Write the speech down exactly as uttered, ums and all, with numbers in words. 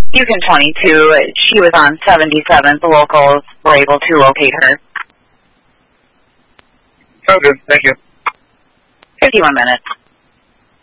Houston twenty-two, she was on seventy-seventh. The locals were able to locate her. Oh, good. Thank you. fifty-one minutes.